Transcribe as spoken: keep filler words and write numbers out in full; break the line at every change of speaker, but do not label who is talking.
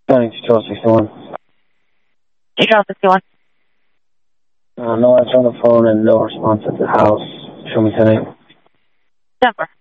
Thanks, twelve sixty-one.
You twelve sixty-one.
Uh, no answer on the phone and no response at the house. Show me ten eight.
Denver.